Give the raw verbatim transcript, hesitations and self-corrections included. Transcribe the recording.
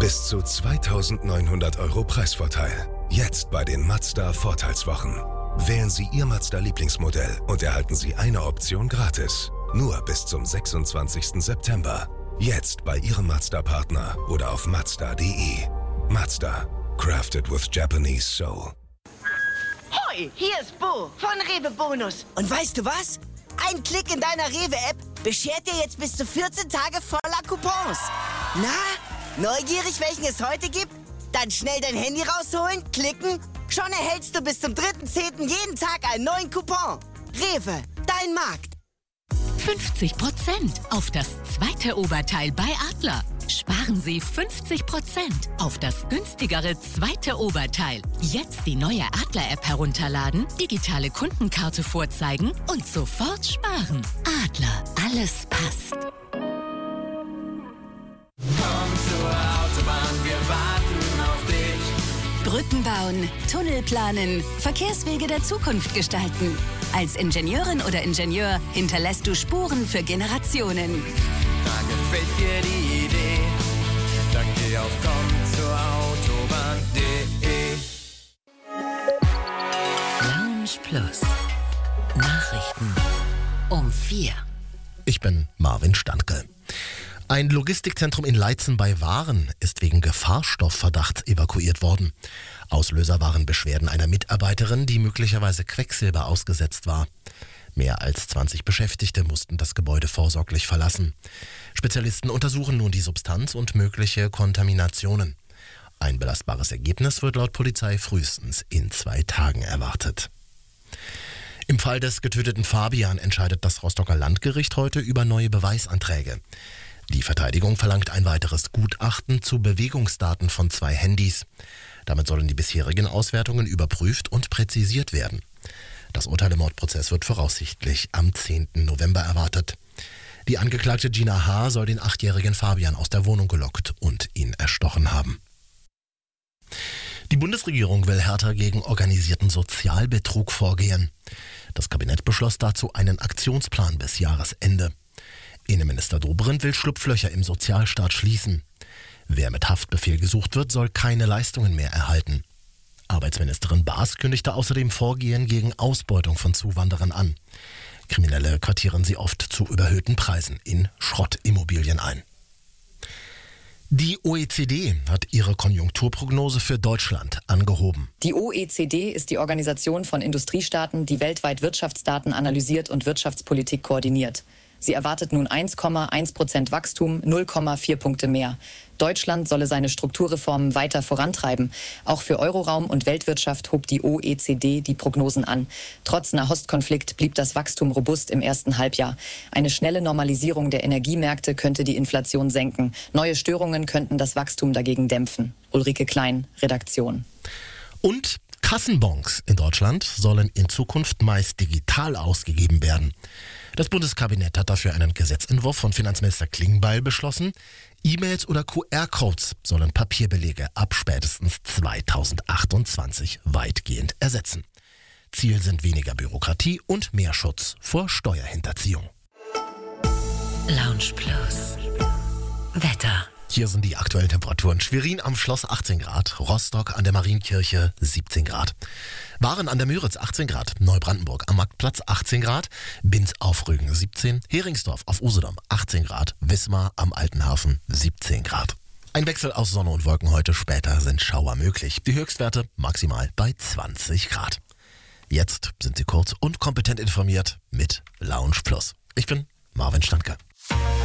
Bis zu zweitausendneunhundert Euro Preisvorteil. Jetzt bei den Mazda Vorteilswochen. Wählen Sie Ihr Mazda-Lieblingsmodell und erhalten Sie eine Option gratis. Nur bis zum sechsundzwanzigsten September. Jetzt bei Ihrem Mazda-Partner oder auf mazda punkt de. Mazda. Crafted with Japanese soul. Hoi, hier ist Bo von Rewe Bonus. Und weißt du was? Ein Klick in deiner Rewe-App beschert dir jetzt bis zu vierzehn Tage voller Coupons. Na, neugierig, welchen es heute gibt? Dann schnell dein Handy rausholen, klicken. Schon erhältst du bis zum dritten zehnten jeden Tag einen neuen Coupon. Rewe, dein Markt. fünfzig Prozent auf das zweite Oberteil bei Adler. Sparen Sie fünfzig Prozent auf das günstigere zweite Oberteil. Jetzt die neue Adler-App herunterladen, digitale Kundenkarte vorzeigen und sofort sparen. Adler, alles passt. Komm zur Autobahn, wir warten auf dich. Brücken bauen, Tunnel planen, Verkehrswege der Zukunft gestalten. Als Ingenieurin oder Ingenieur hinterlässt du Spuren für Generationen. Da gefällt dir die Idee, dann geh auf komm zur Autobahn punkt de. Lounge Plus. Nachrichten um vier. Ich bin Marvin Standke. Ein Logistikzentrum in Leitzen bei Waren ist wegen Gefahrstoffverdachts evakuiert worden. Auslöser waren Beschwerden einer Mitarbeiterin, die möglicherweise Quecksilber ausgesetzt war. Mehr als zwanzig Beschäftigte mussten das Gebäude vorsorglich verlassen. Spezialisten untersuchen nun die Substanz und mögliche Kontaminationen. Ein belastbares Ergebnis wird laut Polizei frühestens in zwei Tagen erwartet. Im Fall des getöteten Fabian entscheidet das Rostocker Landgericht heute über neue Beweisanträge. Die Verteidigung verlangt ein weiteres Gutachten zu Bewegungsdaten von zwei Handys. Damit sollen die bisherigen Auswertungen überprüft und präzisiert werden. Das Urteil im Mordprozess wird voraussichtlich am zehnten November erwartet. Die Angeklagte Gina H. soll den achtjährigen Fabian aus der Wohnung gelockt und ihn erstochen haben. Die Bundesregierung will härter gegen organisierten Sozialbetrug vorgehen. Das Kabinett beschloss dazu einen Aktionsplan bis Jahresende. Innenminister Dobrindt will Schlupflöcher im Sozialstaat schließen. Wer mit Haftbefehl gesucht wird, soll keine Leistungen mehr erhalten. Arbeitsministerin Baas kündigte außerdem Vorgehen gegen Ausbeutung von Zuwanderern an. Kriminelle quartieren sie oft zu überhöhten Preisen in Schrottimmobilien ein. Die O E C D hat ihre Konjunkturprognose für Deutschland angehoben. Die O E C D ist die Organisation von Industriestaaten, die weltweit Wirtschaftsdaten analysiert und Wirtschaftspolitik koordiniert. Sie erwartet nun eins Komma eins Prozent Wachstum, null Komma vier Punkte mehr. Deutschland solle seine Strukturreformen weiter vorantreiben. Auch für Euroraum und Weltwirtschaft hob die O E C D die Prognosen an. Trotz Nahostkonflikt blieb das Wachstum robust im ersten Halbjahr. Eine schnelle Normalisierung der Energiemärkte könnte die Inflation senken. Neue Störungen könnten das Wachstum dagegen dämpfen. Ulrike Klein, Redaktion. Und Kassenbons in Deutschland sollen in Zukunft meist digital ausgegeben werden. Das Bundeskabinett hat dafür einen Gesetzentwurf von Finanzminister Klingbeil beschlossen. E-Mails oder Q R-Codes sollen Papierbelege ab spätestens zweitausendachtundzwanzig weitgehend ersetzen. Ziel sind weniger Bürokratie und mehr Schutz vor Steuerhinterziehung. Lounge Plus. Wetter. Hier sind die aktuellen Temperaturen. Schwerin am Schloss achtzehn Grad, Rostock an der Marienkirche siebzehn Grad. Waren an der Müritz achtzehn Grad, Neubrandenburg am Marktplatz achtzehn Grad, Binz auf Rügen siebzehn, Heringsdorf auf Usedom achtzehn Grad, Wismar am Altenhafen siebzehn Grad. Ein Wechsel aus Sonne und Wolken heute, später sind Schauer möglich. Die Höchstwerte maximal bei zwanzig Grad. Jetzt sind Sie kurz und kompetent informiert mit Lounge Plus. Ich bin Marvin Standke.